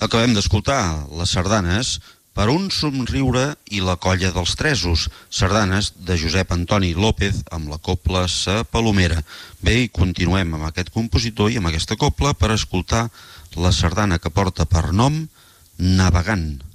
Acabem d'escoltar les sardanes Per un somriure i la colla dels Tresos, sardanes de Josep Antoni López amb la copla Sa Palomera. Bé, i continuem amb aquest compositor i amb aquesta copla per escoltar la sardana que porta per nom Navegant.